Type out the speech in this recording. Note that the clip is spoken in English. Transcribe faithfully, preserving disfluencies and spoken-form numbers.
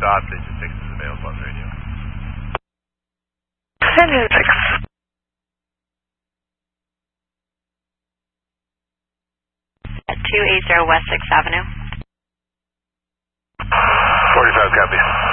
stop, Station six is available on the radio. Station six. At two eighty West sixth Avenue. forty-five, copy.